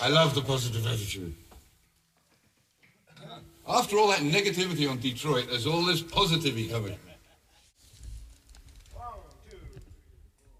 I love the positive attitude. After all that negativity on Detroit, there's all this positivity coming.